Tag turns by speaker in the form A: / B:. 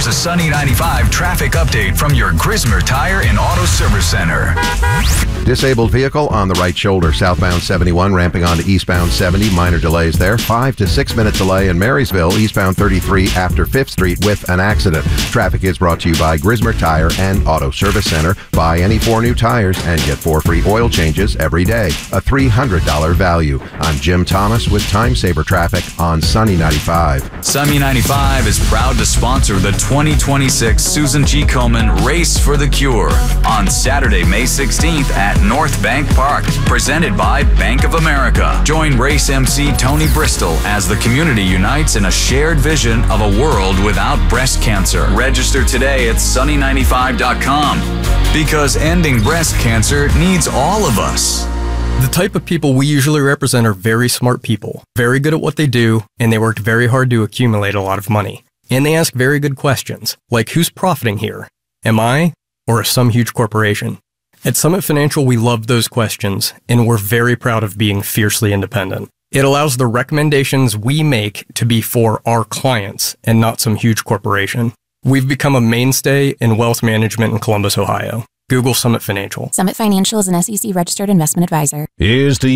A: Here's a Sunny 95 traffic update from your Grismer Tire and Auto Service Center.
B: Disabled vehicle on the right shoulder, southbound 71, ramping onto eastbound 70. Minor delays there. 5 to 6 minute delay in Marysville, eastbound 33 after 5th Street with an accident. Traffic is brought to you by Grismer Tire and Auto Service Center. Buy any 4 new tires and get 4 free oil changes every day. A $300 value. I'm Jim Thomas with Time Saver Traffic on Sunny 95.
A: Sunny 95 is proud to sponsor the 2026 Susan G. Komen Race for the Cure on Saturday, May 16th at North Bank Park, presented by Bank of America. Join race MC Tony Bristol as the community unites in a shared vision of a world without breast cancer. Register today at sunny95.com because ending breast cancer needs all of us.
C: The type of people we usually represent are very smart people, very good at what they do, and they worked very hard to accumulate a lot of money. And they ask very good questions, like who's profiting here? Am I, or is some huge corporation? At Summit Financial, we love those questions, and we're very proud of being fiercely independent. It allows the recommendations we make to be for our clients and not some huge corporation. We've become a mainstay in wealth management in Columbus, Ohio. Google Summit Financial.
D: Summit Financial is an SEC registered investment advisor.
E: Here's to